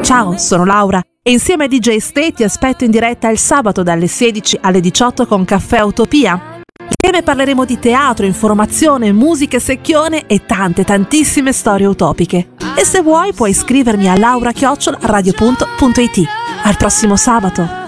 Ciao, sono Laura e insieme a DJ Stay ti aspetto in diretta il sabato dalle 16 alle 18 con Caffè Utopia. Insieme parleremo di teatro, informazione, musica secchione e tantissime storie utopiche. E se vuoi puoi iscrivermi a laura@radio.it. Al prossimo sabato!